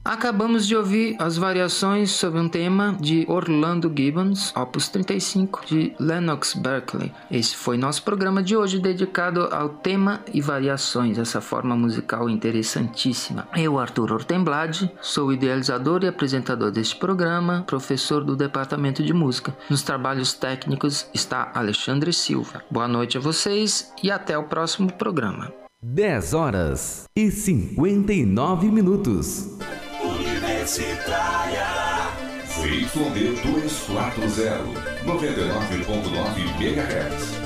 Acabamos de ouvir as variações sobre um tema de Orlando Gibbons, Opus 35, de Lennox Berkeley. Esse foi nosso programa de hoje dedicado ao tema e variações, essa forma musical interessantíssima. Eu, Arthur Ortemblad, sou o idealizador e apresentador deste programa, professor do Departamento de Música. Nos trabalhos técnicos está Alexandre Silva. Boa noite a vocês e até o próximo programa. 10h59. Universitária ZYD 240, 99.9 MHz.